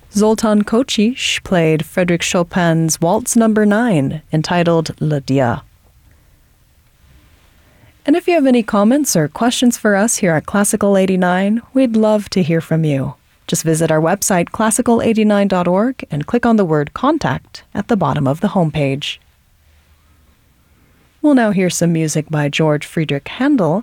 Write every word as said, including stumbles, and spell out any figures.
Zoltan Kocsis played Frédéric Chopin's Waltz Number nine, entitled Le Dia. And if you have any comments or questions for us here at Classical eighty-nine, we'd love to hear from you. Just visit our website, classical eighty-nine dot org, and click on the word Contact at the bottom of the homepage. We'll now hear some music by George Friedrich Handel,